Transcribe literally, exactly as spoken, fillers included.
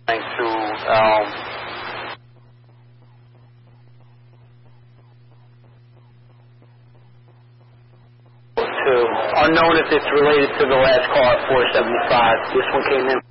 to um, to unknown if it's related to the last call at four seventy-five. This one came in.